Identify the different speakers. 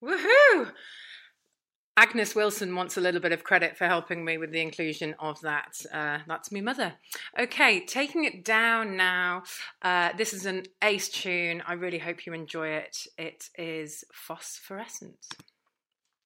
Speaker 1: Woohoo! Agnes Wilson wants a little bit of credit for helping me with the inclusion of that. That's me mother. Okay, taking it down now. This is an ace tune. I really hope you enjoy it. It is Phosphorescent.